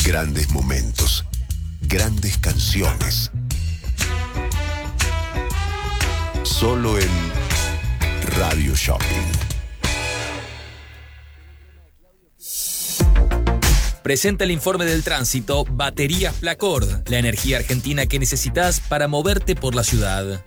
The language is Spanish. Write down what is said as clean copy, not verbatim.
Grandes momentos, grandes canciones. Solo en Radio Shopping. Presenta el informe del tránsito Baterías Placord, la energía argentina que necesitas para moverte por la ciudad.